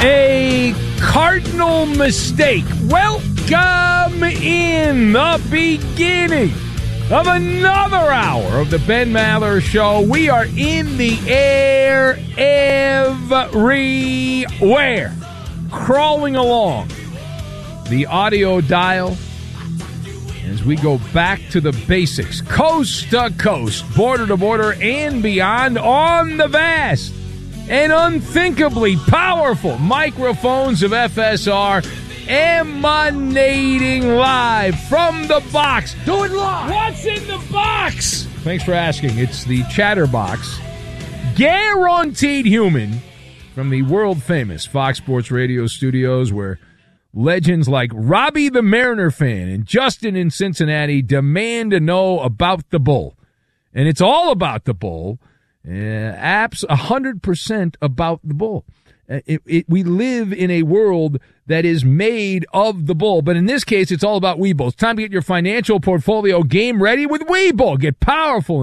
A cardinal mistake. Welcome in the beginning of another hour of the Ben Maller Show. We are in the air everywhere, crawling along the audio dial as we go back to the basics, coast to coast, border to border, and beyond on the vast and unthinkably powerful microphones of FSR, emanating live from the box. Do it live. What's in the box? Thanks for asking. It's the Chatterbox, guaranteed human, from the world-famous Fox Sports Radio studios, where legends like Robbie the Mariner fan and Justin in Cincinnati demand to know about the Bull. And it's all about the Bull. Apps 100% about the Bull. We live in a world that is made of the Bull, but in this case, it's all about Webull. It's time to get your financial portfolio game ready with Webull. Get powerful